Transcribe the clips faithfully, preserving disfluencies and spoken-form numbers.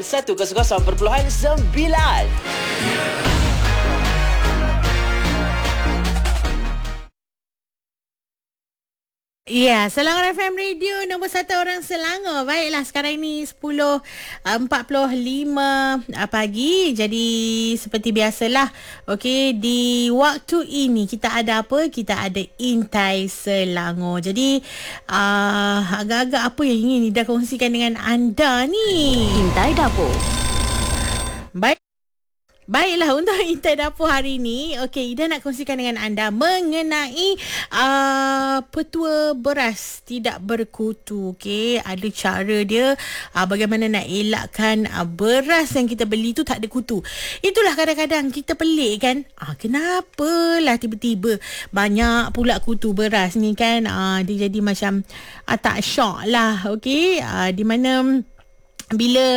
seratus perpuluhan sembilan. Ya, Selangor F M Radio nombor satu orang Selangor. Baiklah, sekarang ini sepuluh empat puluh lima pagi. Jadi seperti biasalah, okey, di waktu ini kita ada apa? Kita ada Intai Selangor. Jadi uh, agak-agak apa yang ingin Ida kongsikan dengan anda ni? Intai Dapur. Baik. Baiklah, untuk Intai Dapur hari ini, okey, Ida nak kongsikan dengan anda mengenai uh, petua beras tidak berkutu. Okey, ada cara dia uh, bagaimana nak elakkan uh, beras yang kita beli tu tak ada kutu. Itulah kadang-kadang kita pelik kan, uh, kenapalah tiba-tiba banyak pula kutu beras ni kan. Uh, dia jadi macam uh, tak syok lah. Okey, uh, di mana bila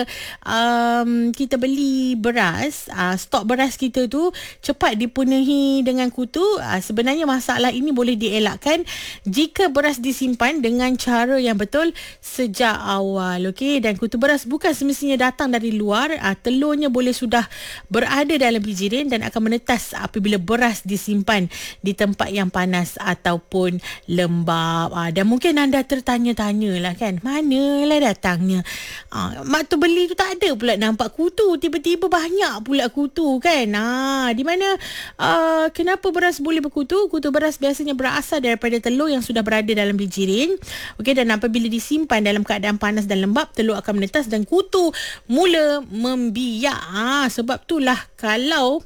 um, kita beli beras, uh, stok beras kita tu cepat dipenuhi dengan kutu, uh, sebenarnya masalah ini boleh dielakkan jika beras disimpan dengan cara yang betul sejak awal. Okey, dan kutu beras bukan semestinya datang dari luar. Uh, telurnya boleh sudah berada dalam bijirin dan akan menetas apabila beras disimpan di tempat yang panas ataupun lembab. Uh, dan mungkin anda tertanya-tanya lah kan, manalah datangnya uh, mak tu beli tu tak ada pula nampak kutu, tiba-tiba banyak pula kutu kan. Ha, di mana uh, kenapa beras boleh berkutu? Kutu beras biasanya berasal daripada telur yang sudah berada dalam bijirin. Okey, dan apabila disimpan dalam keadaan panas dan lembab, telur akan menetas dan kutu mula membiak. Ha, sebab itulah kalau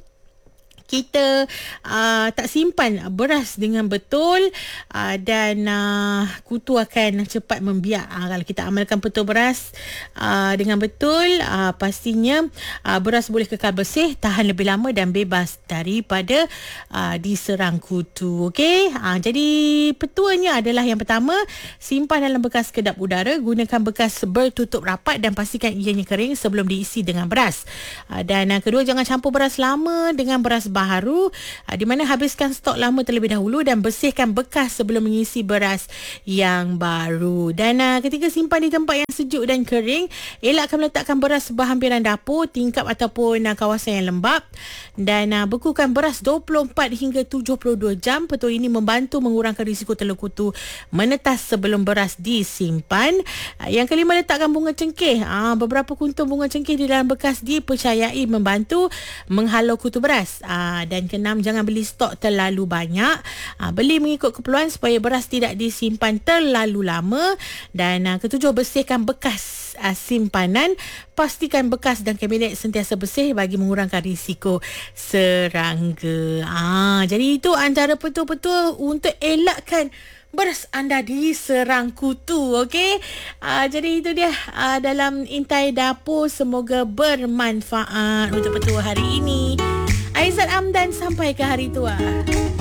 kita uh, tak simpan beras dengan betul uh, dan uh, kutu akan cepat membiak. Uh, kalau kita amalkan petua beras uh, dengan betul, uh, pastinya uh, beras boleh kekal bersih, tahan lebih lama dan bebas daripada uh, diserang kutu. Okey, uh, jadi petuanya adalah yang pertama, simpan dalam bekas kedap udara, gunakan bekas bertutup rapat dan pastikan ianya kering sebelum diisi dengan beras. Uh, dan uh, kedua, jangan campur beras lama dengan beras baharu, di mana habiskan stok lama terlebih dahulu dan bersihkan bekas sebelum mengisi beras yang baru. Dan uh, ketika simpan di tempat yang sejuk dan kering, elakkan meletakkan beras berhampiran dapur, tingkap ataupun uh, kawasan yang lembab. Dan uh, bekukan beras dua puluh empat hingga tujuh puluh dua jam. Petua ini membantu mengurangkan risiko telur kutu menetas sebelum beras disimpan. Uh, yang kelima, letakkan bunga cengkeh. Uh, beberapa kuntum bunga cengkeh di dalam bekas dipercayai membantu menghalau kutu beras. Uh, dan keenam, jangan beli stok terlalu banyak. Uh, beli mengikut keperluan supaya beras tidak disimpan terlalu lama. Dan uh, ketujuh, bersihkan bekas uh, simpanan. Pastikan bekas dan kabinet sentiasa bersih bagi mengurangkan risiko serangga. Uh, jadi itu antara petua-petua untuk elakkan beras anda diserang kutu. Okey, uh, jadi itu dia uh, dalam Intai Dapur. Semoga bermanfaat untuk petua hari ini. Aizat Amdan, sampai ke hari tua.